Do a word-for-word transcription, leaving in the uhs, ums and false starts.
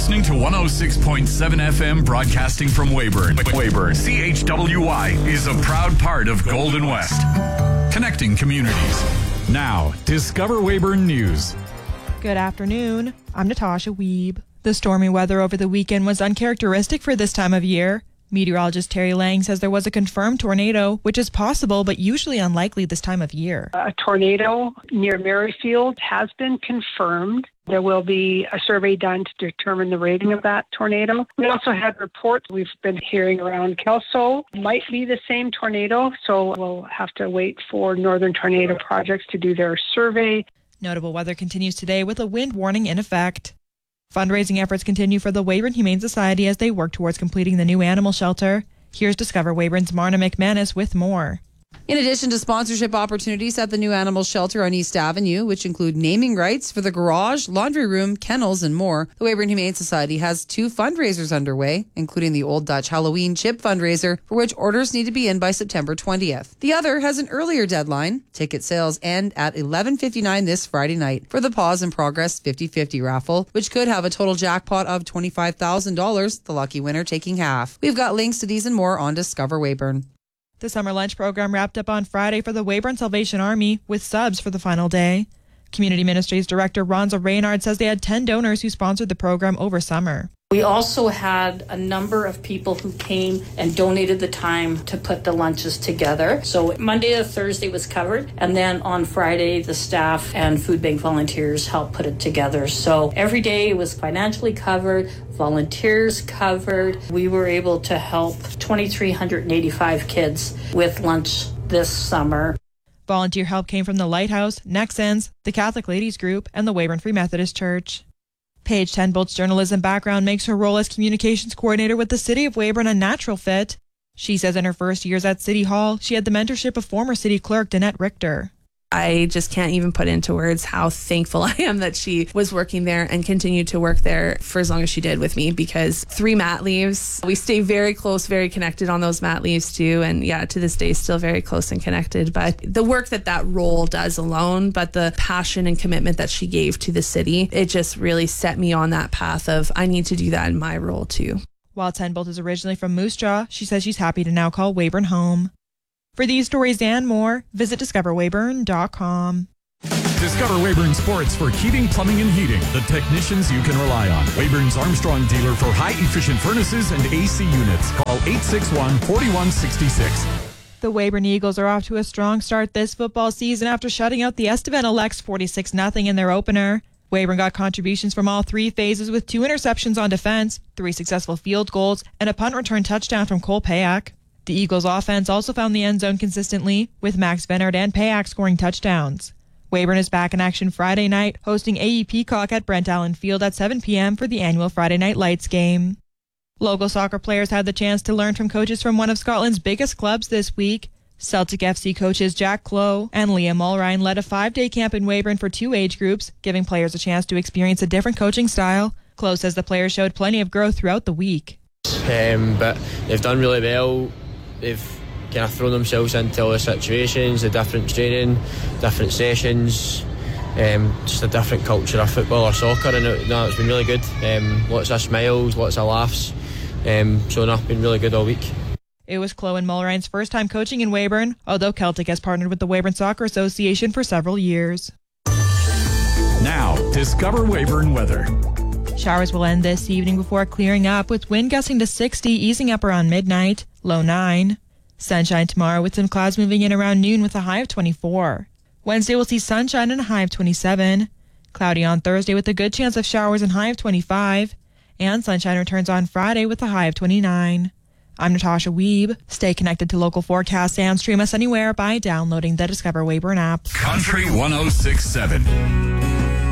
listening to one oh six point seven F M, broadcasting from Weyburn. Weyburn, C H W Y is a proud part of Golden West, connecting communities. Now, Discover Weyburn News. Good afternoon. I'm Natasha Wiebe. The stormy weather over the weekend was uncharacteristic for this time of year. Meteorologist Terry Lang says there was a confirmed tornado, which is possible but usually unlikely this time of year. A tornado near Merrifield has been confirmed. There will be a survey done to determine the rating of that tornado. We also had reports we've been hearing around Kelso. Might be the same tornado, so we'll have to wait for Northern Tornado Projects to do their survey. Notable weather continues today with a wind warning in effect. Fundraising efforts continue for the Weyburn Humane Society as they work towards completing the new animal shelter. Here's Discover Weyburn's Marna McManus with more. In addition to sponsorship opportunities at the new animal shelter on East Avenue, which include naming rights for the garage, laundry room, kennels, and more, the Weyburn Humane Society has two fundraisers underway, including the Old Dutch Halloween Chip fundraiser, for which orders need to be in by September twentieth. The other has an earlier deadline. Ticket sales end at eleven fifty-nine this Friday night for the Paws in Progress fifty-fifty raffle, which could have a total jackpot of twenty-five thousand dollars, the lucky winner taking half. We've got links to these and more on Discover Weyburn. The summer lunch program wrapped up on Friday for the Weyburn Salvation Army with subs for the final day. Community Ministries Director Ronza Reynard says they had ten donors who sponsored the program over summer. We also had a number of people who came and donated the time to put the lunches together. So Monday to Thursday was covered, and then on Friday the staff and food bank volunteers helped put it together. So every day it was financially covered, volunteers covered. We were able to help two thousand three hundred eighty-five kids with lunch this summer. Volunteer help came from the Lighthouse, Nexens, the Catholic Ladies Group, and the Weyburn Free Methodist Church. Paige Tenbolt's journalism background makes her role as communications coordinator with the City of Weyburn a natural fit. She says in her first years at City Hall, she had the mentorship of former city clerk Danette Richter. I just can't even put into words how thankful I am that she was working there and continued to work there for as long as she did with me, because three mat leaves, we stay very close, very connected on those mat leaves too. And yeah, to this day, still very close and connected. But the work that that role does alone, but the passion and commitment that she gave to the city, it just really set me on that path of I need to do that in my role too. While Tenbolt is originally from Moose Jaw, she says she's happy to now call Weyburn home. For these stories and more, visit discover weyburn dot com. Discover Weyburn Sports for heating, plumbing, and heating. The technicians you can rely on. Weyburn's Armstrong dealer for high-efficient furnaces and A C units. Call eight six one, four one six six. The Weyburn Eagles are off to a strong start this football season after shutting out the Estevan Elects forty-six nothing in their opener. Weyburn got contributions from all three phases with two interceptions on defense, three successful field goals, and a punt return touchdown from Cole Payak. The Eagles' offense also found the end zone consistently, with Max Venard and Payak scoring touchdowns. Weyburn is back in action Friday night, hosting A E Peacock at Brent Allen Field at seven p.m. for the annual Friday Night Lights game. Local soccer players had the chance to learn from coaches from one of Scotland's biggest clubs this week. Celtic F C coaches Jack Clough and Liam Mulrine led a five-day camp in Weyburn for two age groups, giving players a chance to experience a different coaching style. Clough says the players showed plenty of growth throughout the week. Um, but they've done really well. They've kind of thrown themselves into all the situations, the different training, different sessions, um, just a different culture of football or soccer, and it, no, it's been really good. Um, lots of smiles, lots of laughs, um, so no, it's been really good all week. It was Clough and Mulrine's first time coaching in Weyburn, although Celtic has partnered with the Weyburn Soccer Association for several years. Now, Discover Weyburn weather. Showers will end this evening before clearing up, with wind gusting to sixty, easing up around midnight, low nine. Sunshine tomorrow with some clouds moving in around noon with a high of twenty-four. Wednesday will see sunshine and a high of twenty-seven. Cloudy on Thursday with a good chance of showers and high of twenty-five. And sunshine returns on Friday with a high of twenty-nine. I'm Natasha Wiebe. Stay connected to local forecasts and stream us anywhere by downloading the Discover Weyburn app. Country one oh six point seven.